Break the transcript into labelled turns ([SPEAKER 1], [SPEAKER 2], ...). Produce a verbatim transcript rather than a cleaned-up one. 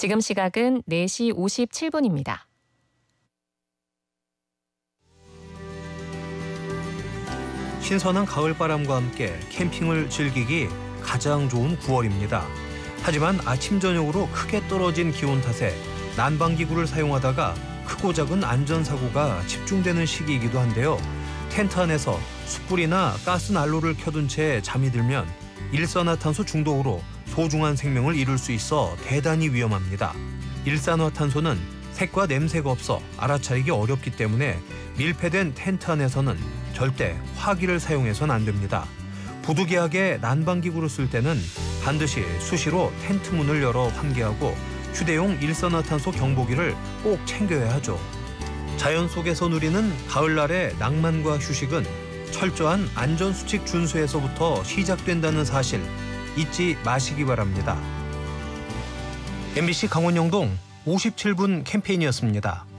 [SPEAKER 1] 지금 시각은 네 시 오십칠 분입니다.
[SPEAKER 2] 신선한 가을바람과 함께 캠핑을 즐기기 가장 좋은 구월입니다. 하지만 아침 저녁으로 크게 떨어진 기온 탓에 난방기구를 사용하다가 크고 작은 안전사고가 집중되는 시기이기도 한데요. 텐트 안에서 숯불이나 가스난로를 켜둔 채 잠이 들면 일산화탄소 중독으로 소중한 생명을 잃을 수 있어 대단히 위험합니다. 일산화탄소는 색과 냄새가 없어 알아차리기 어렵기 때문에 밀폐된 텐트 안에서는 절대 화기를 사용해서는 안 됩니다. 부득이하게 난방기구를 쓸 때는 반드시 수시로 텐트 문을 열어 환기하고 휴대용 일산화탄소 경보기를 꼭 챙겨야 하죠. 자연 속에서 누리는 가을날의 낭만과 휴식은 철저한 안전수칙 준수에서부터 시작된다는 사실 잊지 마시기 바랍니다. 엠비씨 강원영동 오십칠 분 캠페인이었습니다.